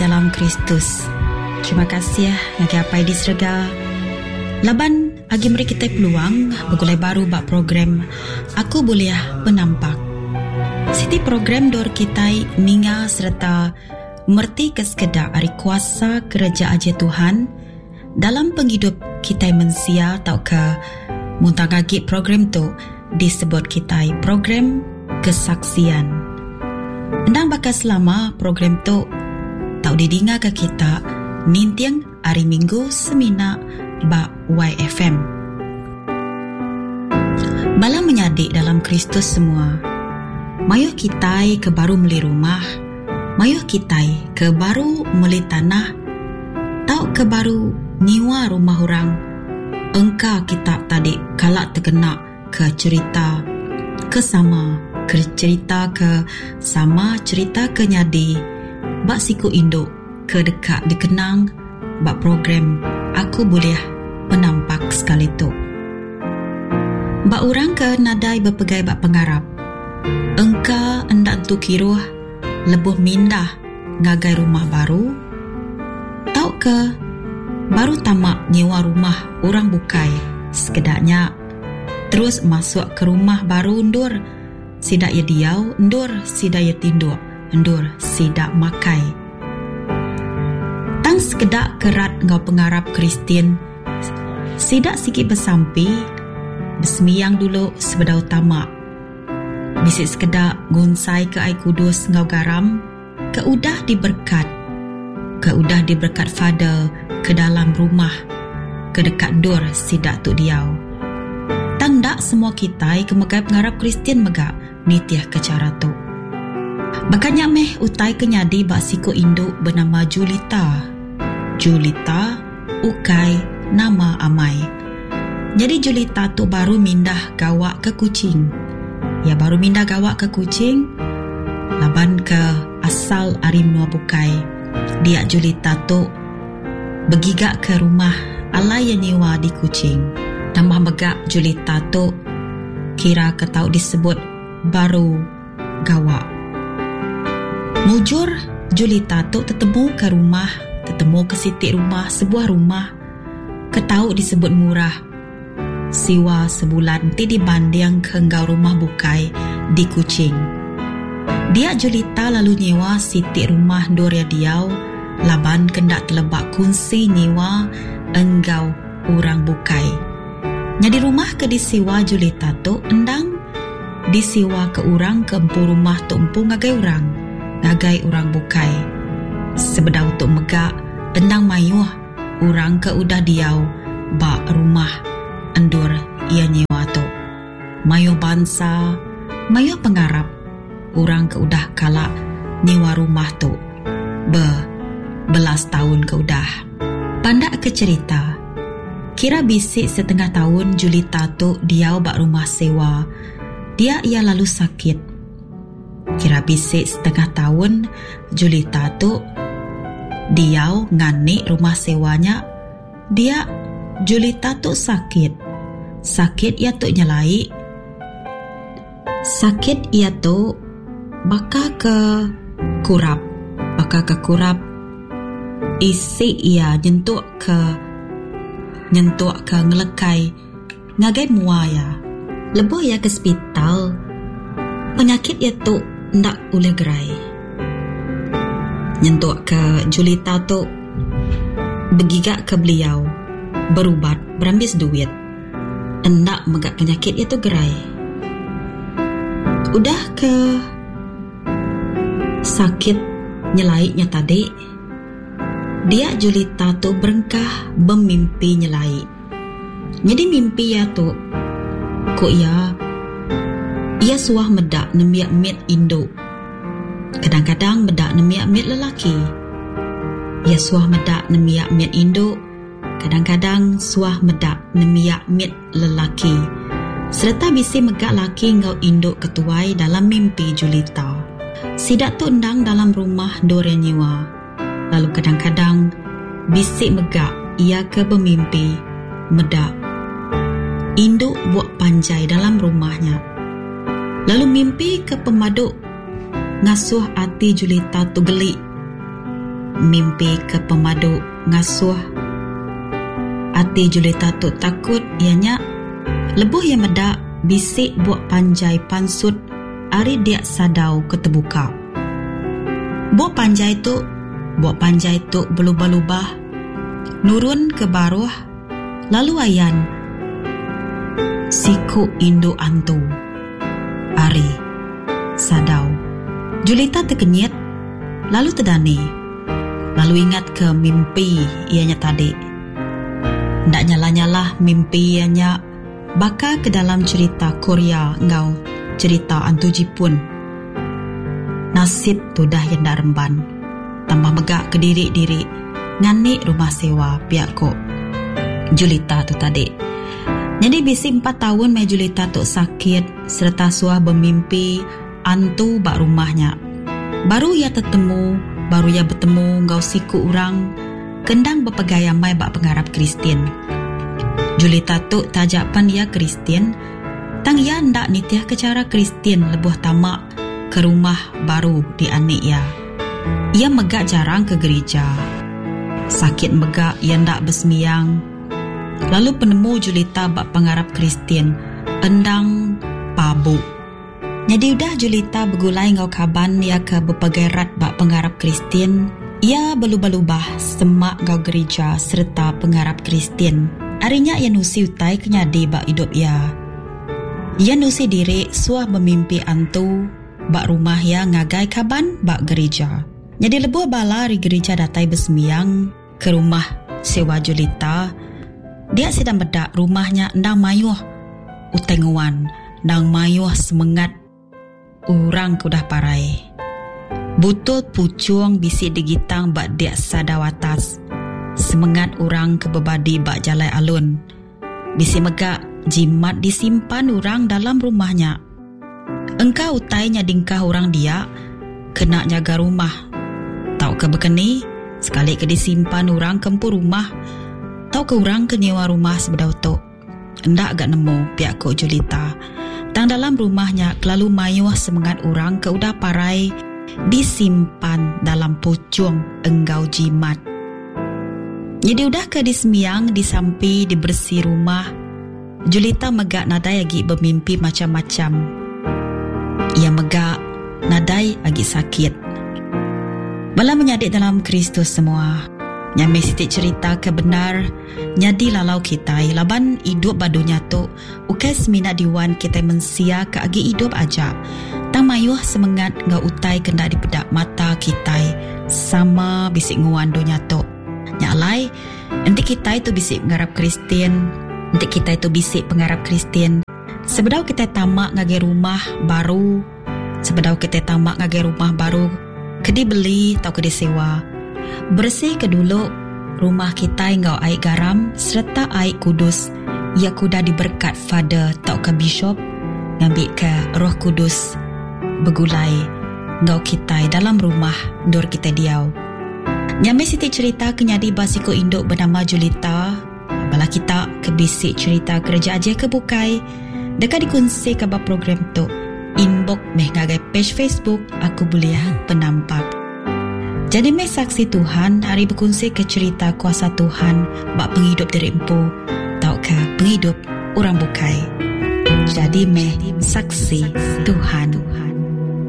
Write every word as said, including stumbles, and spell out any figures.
dalam Kristus. Terima kasih ya ngagi apai di serga. Laban agi meri kita peluang begulai baru bak program Aku Boleh Penampak. Siti program dor kita ninga serta merti kesekedak ari kuasa kerja aja Tuhan dalam penghidup kita mensia tau ke muntang agi program tu disebut kita program kesaksian. Endang bakas selama program tu tau didinga ke kita nintiang hari Minggu semina ba Y F M. Bala menyadik dalam Kristus semua. Mayuh kitai ke baru meli rumah, mayuh kitai ke baru meli tanah, tau ke baru nyiwa rumah orang. Engka kita tadi kalak terkena ke cerita ke sama, ke cerita ke sama cerita ke nyadi, bak siku induk ke dekat dikenang, bak program Aku Boleh Penampak sekali tu. Bak orang ke nadai berpegai bak pengarap. Engka endak tu kiruh lebuh mindah ngagai rumah baru. Tau ke baru tamak nyewa rumah orang bukai sekedaknya. Terus masuk ke rumah baru undur. Sidak ya diau, undur sidak ya tinduk, undur sidak makai. Tang sekedak kerat ngau pengarap Kristin. Sidak sikit bersampi, bersemiyang dulu sebedau tamak. Bisik sekedak gunsai ke ai kudus ngau garam, ke udah diberkat, ke udah diberkat Father ke dalam rumah, ke dekat dur sidak tu diau. Tang dak semua kita ke megai pengarap Kristin megak nitiah ke cara tu. Bakanya meh utai kenyadi bak siku induk bernama Julita. Julita ukai nama amai. Jadi Julita tu baru mindah gawak ke Kuching. Ya baru mindah gawak ke Kuching, laban ke asal Arimno bukai. Dia Julita tu begigak ke rumah alai yang nyewa di Kuching. Tambah megak Julita tu kira ke tau disebut baru gawak. Mujur Julita tu tetemu ke rumah, tetemu ke sitik rumah, sebuah rumah ketau disebut murah. Siwa sebulan ti dibanding ke enggau rumah bukai di Kuching. Dia Julita lalu nyewa sitik rumah Doria Diau, laban kendak terlebak kunci nyewa enggau orang bukai. Jadi rumah ke disiwa Julita tu endang disiwa ke orang ke empu rumah tu empu ngagai orang, ngagai orang bukai. Sebedau tu megak endang mayuh orang ke udah diau bak rumah endur ia nyewa tu. Mayuh bansa, mayuh pengarap orang ke udah kalak nyewa rumah tu be belas tahun ke udah. Pandak ke cerita, kira bisik setengah tahun Julita tu diau bak rumah sewa. Dia ia lalu sakit. Kira bisik setengah tahun Julita tu diau ngani rumah sewanya. Dia Julita tu sakit. Sakit ia tu nyelai. Sakit ia tu baka ke kurap. Baka ke kurap. Isi ia nyentuk ke nyentuk ke ngelekai ngagai muaya. Lebuh ia ke hospital. Penyakit ia tu ndak boleh gerai. Nyentuk ke Julita tu begigak ke beliau berubat berambis duit. Endak megak penyakit itu gerai. Udah ke sakit nyelaiknya tadi. Dia Julita tu berengkah bermimpi nyelaik. Jadi mimpi ya tu ko ia ia suah medak nemiak mit induk. Kadang-kadang medak nemiak mit lelaki. Ia suah medak nemiak mit induk. Kadang-kadang suah medak nemiak mit lelaki. Serta bisi megak laki ngau induk ketuai dalam mimpi Julita. Sidak tu endang dalam rumah dore nyewa. Lalu kadang-kadang bisi megak ia ke bermimpi medak induk buat panjai dalam rumahnya. Lalu mimpi ke pemaduk ngasuh hati Julita tu gelik. mimpi ke pemadu ngasuh. Ati Julita tu takut ianya lebuh yang medak bisik buat panjai pansut ari dia sadau ketebuka. Buat panjai tu, buat panjai tu berlubah-lubah, nurun ke baruh, lalu ayan siku induk antu ari sadau. Julita terkenyit, lalu terdani, lalu ingat ke mimpi ianya tadi. Ndak nyala-nyala mimpi ianya baka ke dalam cerita Korea ngau cerita antu Jipun. Nasib tu dah yang dah remban, tambah megak ke diri-diri ngani rumah sewa pihak kok Julita tu tadi. Jadi bisi empat tahun mai Julita tu sakit serta suah bermimpi antu bak rumahnya. Baru ia tertemu, baru ia bertemu ngau siku orang kendang berpegaya mai bak pengarap Kristen. Julita tu tajapan ia Kristen, tang ia ndak nitiah ke cara Kristen lebuh tamak ke rumah baru di anik ia. Ia megak jarang ke gereja. Sakit megak ia ndak bersemiang. Lalu penemu Julita bak pengarap Kristen endang pabu. Jadi udah Julita bergulai ngau kaban ia ke berbagai rat bak pengarap Kristen. Ia berlubah-lubah semak ngau gereja serta pengarap Kristen. Arinya ia nusi utai kenyadi bak hidup ia. Ia nusi diri suah bermimpi antu bak rumah ia ngagai kaban bak gereja. Jadi lebuh bala ri gereja datai bersemiang ke rumah sewa Julita. Dia sedang bedak rumahnya ndang mayuh utenguan, ndang mayuh semangat orang kudah parai. Butut pucung bisi digitang bak dia sadawatas. Semangat orang kebebadi bak jalai alun. Bisi megak jimat disimpan orang dalam rumahnya. Engkau utainya dingkah orang dia kena jaga rumah. Tau ke bekeni sekali ke disimpan orang kempu rumah. Tau ke orang ke nyewa rumah sebedau tu. Endak agak nemu pihak kok Julita. Tang dalam rumahnya kelalu mayuh semangat orang ke udah parai disimpan dalam pucung enggau jimat. Jadi udah ke disemiang, disampi, dibersih rumah. Julita megak nadai agi bermimpi macam-macam. Ia megak nadai agi sakit. Bala menyadik dalam Kristus semua. Nyamai sitik cerita kebenar nyadi lalau kita laban hidup badunya tu ukai semina diwan kita mensia ke agi hidup aja. Tang mayuh semangat ngau utai kena dipedak mata kita sama bisik nguan dunia tu. Nyalai nanti kita itu bisik pengarap Kristen, nanti kita itu bisik pengarap Kristen. Sebedau kita tamak ngage rumah baru, sebedau kita tamak ngage rumah baru kedi beli atau kedi sewa. Bersih ke dulu rumah kita ngau air garam serta air kudus. Ia kuda diberkat Father atau ke Bishop ngambil ke Roh Kudus bergulai ngau kita dalam rumah dor kita diau. Nyamai siti cerita kenyadi basiko induk bernama Julita. Bala kita kebisik cerita kerja aja kebukai. Dekat dikunci ke program tu. Inbox meh ngagai page Facebook Aku Belia Penampak. Jadi meh saksi Tuhan hari berkongsi ke cerita kuasa Tuhan bak penghidup diri empu tau ke penghidup orang bukai. Jadi meh saksi Tuhan.